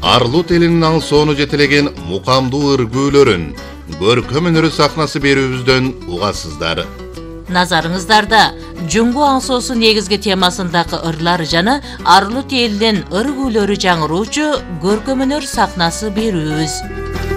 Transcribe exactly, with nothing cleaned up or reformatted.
Арлут элинин аң соону жетелеген мукамдуу ыргүүлөрүн, көркөм өнөрү сахнасы берүүбүздөн угасыздар. Назарыңыздарда Жүңгү аңсоосу негизги темасындагы ырлар жана Арлут элинин ыргүүлөрү жаңыруучу көркөм өнөр сахнасы берүүбүз.